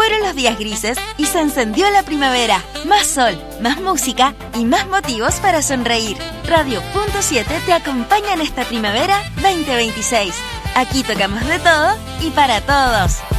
Fueron los días grises y se encendió la primavera. Más sol, más música y más motivos para sonreír. Radio Punto 7 te acompaña en esta primavera 2026. Aquí tocamos de todo y para todos.